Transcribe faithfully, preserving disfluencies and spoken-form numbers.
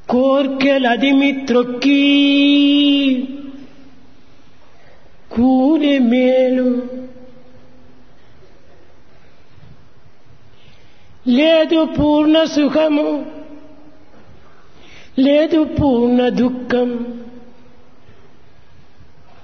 కోర్కెలదిమి త్రొక్కి కూనె మేలు లేదు పూర్ణ సుఖము లేదు పూర్ణ దుఃఖం.